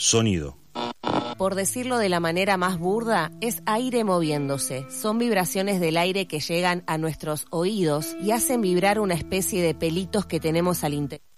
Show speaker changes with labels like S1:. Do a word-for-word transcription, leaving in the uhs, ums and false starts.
S1: Sonido.
S2: Por decirlo de la manera más burda, es aire moviéndose. Son vibraciones del aire que llegan a nuestros oídos y hacen vibrar una especie de pelitos que tenemos al interior.